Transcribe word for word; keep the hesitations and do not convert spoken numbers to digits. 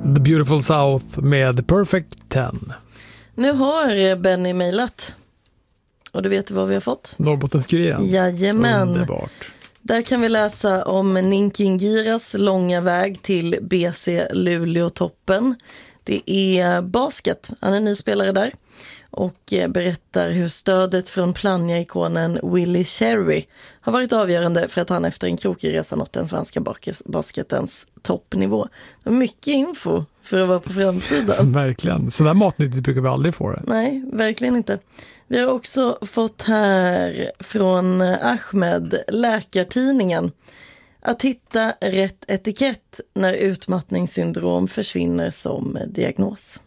The Beautiful South med The Perfect ten. Nu har Benny mejlat. Och du vet vad vi har fått? Norrbottenskuriren. Jajamän. Underbart. Där kan vi läsa om Ninkingiras långa väg till B C Luleå-toppen. Det är basket. Han är ny spelare där. Och berättar hur stödet från Plannja-ikonen Willie Cherry har varit avgörande för att han efter en krokig resa nått den svenska basketens toppnivå. Det var mycket info för att vara på framsidan. Verkligen. Så där matnyttigt brukar vi aldrig få det. Nej, verkligen inte. Vi har också fått här från Ahmed, Läkartidningen. Att hitta rätt etikett när utmattningssyndrom försvinner som diagnos.